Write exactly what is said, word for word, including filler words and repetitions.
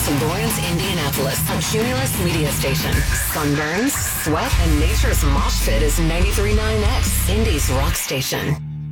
Lawrence, Indianapolis, a Juniorist media station. Sunburns, sweat, and nature's mosh pit is ninety-three point nine X, Indy's rock station.